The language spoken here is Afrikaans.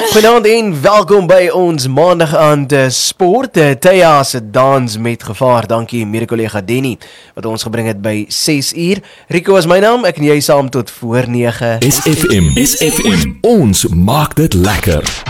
Goeienaand en welkom by ons maandag aan sport. Thea se dans met gevaar. Dankie mede kollega Denny wat ons gebring het by 6 uur. Rico is my naam, ek en jy saam tot voor 9. SFM. Ons maak dit lekker.